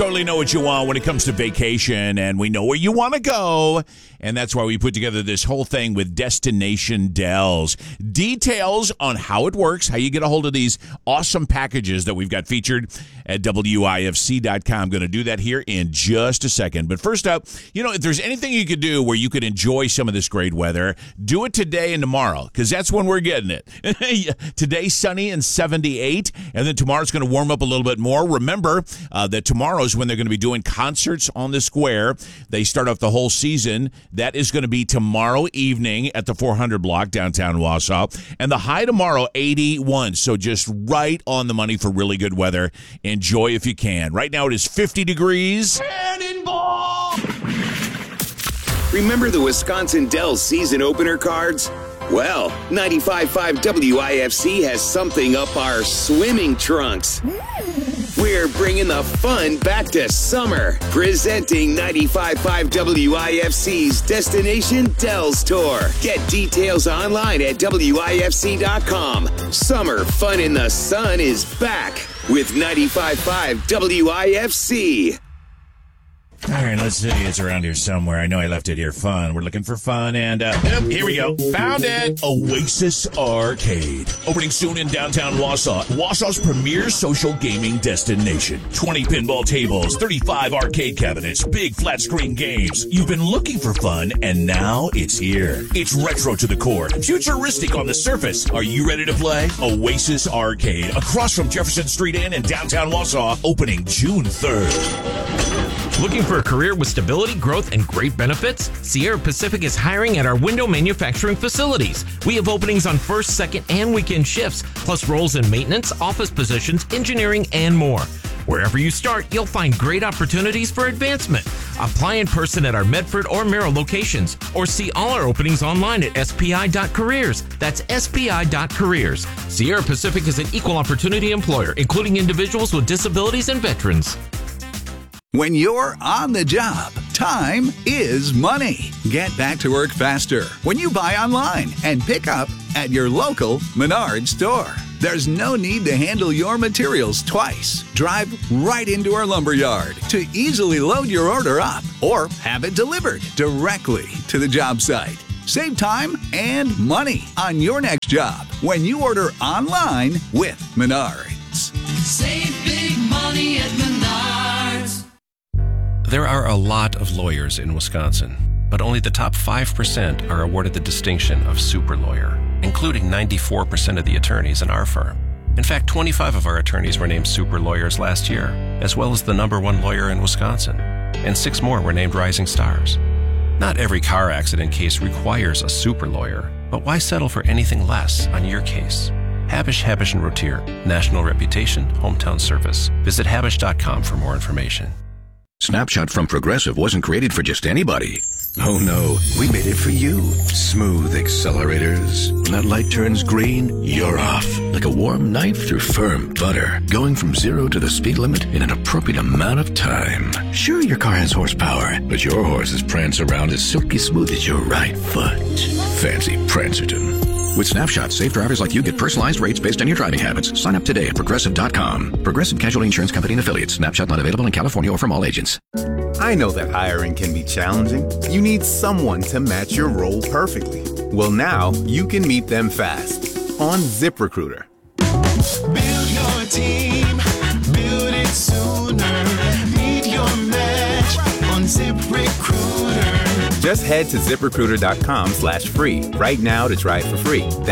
totally know what you want when it comes to vacation, and we know where you want to go. And that's why we put together this whole thing with Destination Dells. Details on how it works, how you get a hold of these awesome packages that we've got featured at WIFC.com. I'm going to do that here in just a second. But first up, if there's anything you could do where you could enjoy some of this great weather, do it today and tomorrow, because that's when we're getting it. Today, sunny and 78, and then tomorrow's going to warm up a little bit more. Remember that tomorrow's when they're going to be doing concerts on the square. They start off the whole season. That is going to be tomorrow evening at the 400 block downtown Wausau. And the high tomorrow, 81. So just right on the money for really good weather. Enjoy if you can. Right now it is 50 degrees. Cannonball! Remember the Wisconsin Dells season opener cards? Well, 95.5 WIFC has something up our swimming trunks. We're bringing the fun back to summer. Presenting 95.5 WIFC's Destination Dells Tour. Get details online at WIFC.com. Summer fun in the sun is back with 95.5 WIFC. All right, let's see. It's around here somewhere. I know I left it here. Fun. We're looking for fun, and here we go. Found it. Oasis Arcade. Opening soon in downtown Wausau. Wausau's premier social gaming destination. 20 pinball tables, 35 arcade cabinets, big flat screen games. You've been looking for fun, and now it's here. It's retro to the core, futuristic on the surface. Are you ready to play? Oasis Arcade, across from Jefferson Street Inn in downtown Wausau, opening June 3rd. Looking for a career with stability, growth, and great benefits? Sierra Pacific is hiring at our window manufacturing facilities. We have openings on first, second, and weekend shifts, plus roles in maintenance, office positions, engineering, and more. Wherever you start, you'll find great opportunities for advancement. Apply in person at our Medford or Merrill locations, or see all our openings online at spi.careers. That's spi.careers. Sierra Pacific is an equal opportunity employer, including individuals with disabilities and veterans. When you're on the job, time is money. Get back to work faster when you buy online and pick up at your local Menards store. There's no need to handle your materials twice. Drive right into our lumberyard to easily load your order up or have it delivered directly to the job site. Save time and money on your next job when you order online with Menards. Save big money at Menards. There are a lot of lawyers in Wisconsin, but only the top 5% are awarded the distinction of super lawyer, including 94% of the attorneys in our firm. In fact, 25 of our attorneys were named super lawyers last year, as well as the #1 lawyer in Wisconsin, and 6 more were named rising stars. Not every car accident case requires a super lawyer, but why settle for anything less on your case? Habush, Habush & Rotier, national reputation, hometown service. Visit Habush.com for more information. Snapshot from Progressive wasn't created for just anybody. Oh no, we made it for you. Smooth accelerators. When that light turns green, you're off. Like a warm knife through firm butter. Going from 0 to the speed limit in an appropriate amount of time. Sure, your car has horsepower, but your horses prance around as silky smooth as your right foot. Fancy Prancerton. With Snapshot, safe drivers like you get personalized rates based on your driving habits. Sign up today at Progressive.com. Progressive Casualty Insurance Company and Affiliates. Snapshot not available in California or from all agents. I know that hiring can be challenging. You need someone to match your role perfectly. Well, now you can meet them fast on ZipRecruiter. Build your team, build it sooner. Meet your match on ZipRecruiter. Just head to ZipRecruiter.com/free right now to try it for free. That's